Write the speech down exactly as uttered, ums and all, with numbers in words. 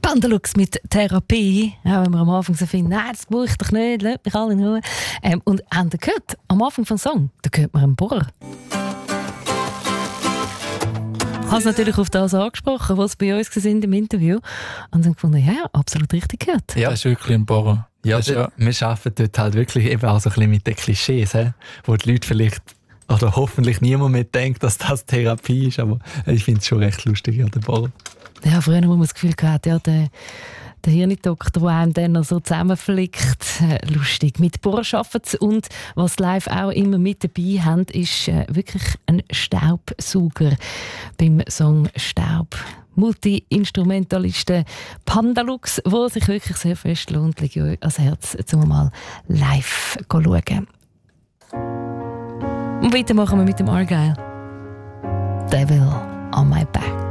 Pandalux mit Therapie. Ja, wenn wir am Anfang so finden, nein, das brauche ich doch nicht, lasst mich alle in Ruhe. Ähm, und habt ihr gehört, am Anfang des Songs, da hört man einen Bohrer. Ich habe es natürlich auf das angesprochen, was bei uns waren im Interview. Und sie haben gefunden, ja, absolut richtig gehört. Ja, das ist wirklich ein Bohrer. Ja, das, ja. Wir arbeiten dort halt wirklich eben auch so ein bisschen mit den Klischees, he? Wo die Leute vielleicht, oder hoffentlich niemand mehr denkt, dass das Therapie ist, aber ich finde es schon recht lustig, ja, der Bohrer. Ja, früher haben wir das Gefühl gehabt, ja, der, der Hirndoktor, der einem dann noch so zusammenflickt. Äh, lustig. Mit Bohrer arbeiten sie. Und was live auch immer mit dabei haben, ist äh, wirklich ein Staubsauger beim Song «Staub». Multi-Instrumentalisten Pandalux, wo sich wirklich sehr fest lohnt, liegt euch ans Herz, um mal live zu schauen. Und weiter machen wir mit dem Argyle. «Devil on my back».